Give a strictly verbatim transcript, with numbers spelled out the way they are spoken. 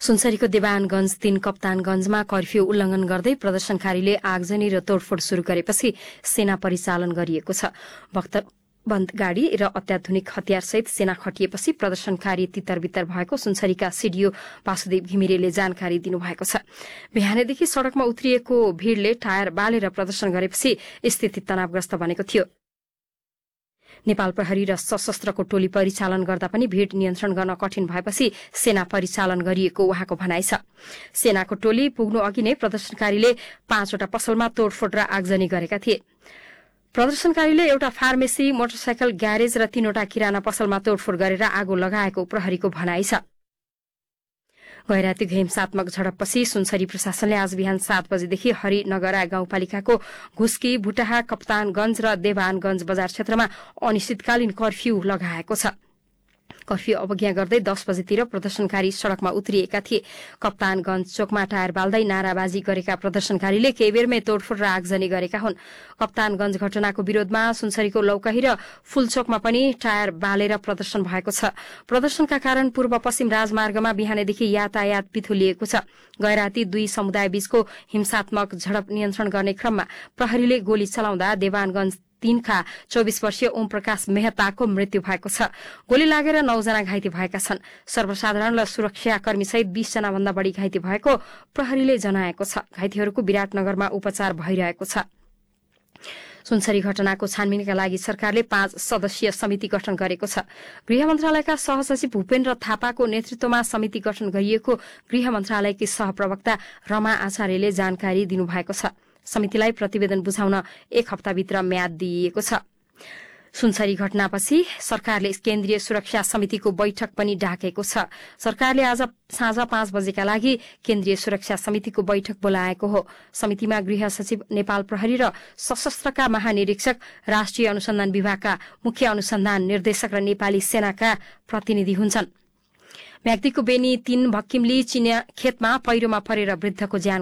सुनसरीको देवानगञ्ज तीन कप्तानगञ्जमा कर्फ्यू उल्लंघन गर्दै प्रदर्शनकारीले आगजनी र तोडफोड शुरू गरेपछि सेना परिचालन गरिएको छ। बन्द गाड़ी र अत्याधुनिक हतियारसहित सेना खटिएपछि प्रदर्शनकारी तितरबितर भएको सुनसरीका सीडीओ वासुदेव घिमिरेले जानकारी दिनुभएको छ। बिहानैदेखि सड़कमा उत्रिएको भीड़ले टायर बालेर प्रदर्शन गरेपछि स्थिति तनावग्रस्त बनेको थियो। नेपाल प्रहरी र सशस्त्रको टोली परिचालन गर्दा पनि भीड़ नियन्त्रण गर्न कठिन भएपछि सेना परिचालन गरिएको उहाँको भनाइ छ। सेनाको टोली पुग्नु अघि नै प्रदर्शनकारीले पाँचवटा पसलमा तोडफोड र आगजनी गरेका थिए। प्रदर्शनकारीले एउटा फार्मेसी, मोटरसाइकल ग्यारेज र तीनवटा किराना पसलमा तोडफोड गरेर आगो लगाएको प्रहरीको भनाइ छ। गैरातीको हिंसात्मक झडपपछि सुनसरी प्रशासनले आज बिहान सात बजेदेखि हरिनगरा गाउँपालिकाको घुस्की, भुटाहा, कप्तानगञ्ज र देवानगञ्ज बजार क्षेत्रमा अनिश्चितकालीन कर्फ्यू लगाएको छ। कर्फ्यू अवज्ञा गर्दै दस बजेतिर प्रदर्शनकारी सड़कमा उत्रिएका थिए। कप्तानगञ्ज चोकमा टायर बाल्दै नाराबाजी गरेका प्रदर्शनकारीले केही बेरमै तोडफोड र आगजनी गरेका हुन्। कप्तानगञ्ज घटनाको विरोधमा सुनसरीको लौकाही र फूलचोकमा पनि टायर बालेर प्रदर्शन भएको छ। प्रदर्शनका कारण पूर्व पश्चिम राजमार्गमा बिहानैदेखि यातायात पिथुलिएको छ। गैराती दुई समुदाय बीचको हिंसात्मक झडप नियन्त्रण गर्ने क्रममा प्रहरीले गोली चलाउँदा देवानगञ्ज तीनका चौबीस वर्षीय ओम प्रकाश मेहताको मृत्यु भएको छ। गोली लागेर नौजना घाइते भएका छन्। सर्वसाधारण र सुरक्षाकर्मी सहित बीस जना भन्दा बढ़ी घाइते भएको प्रहरीले जनाएको छ। घाइतेहरूको विराटनगरमा उपचार भइरहेको छ। सुनसरी घटनाको छानबिनका लागि सरकारले पाँच सदस्यीय समिति गठन गरेको छ। गृह मन्त्रालयका सहसचिव भूपेन्द्र थापाको नेतृत्वमा समिति गठन गरिएको गृह मन्त्रालयकी सहप्रवक्ता रमा आचार्यले जानकारी दिनुभएको छ। समितिलाई प्रतिवेदन बुझाउन एक हप्ताभित्र म्याद दिइएको छ। सुनसरी घटनापछि सरकारले केन्द्रीय सुरक्षा समितिको बैठक पनि डाकेको छ। सरकारले आज साँझ पाँच बजेका लागि केन्द्रीय सुरक्षा समितिको बैठक बोलाएको हो। समितिमा गृह सचिव, नेपाल प्रहरी र सशस्त्रका महानिरीक्षक, राष्ट्रिय अनुसन्धान विभागका मुख्य अनुसन्धान निर्देशक र नेपाली सेनाका प्रतिनिधि हुन्छन्। म्याग्दीको बेनी तीन भक्किमली चिनिया खेतमा पहिरोमा परेर वृद्धको ज्यान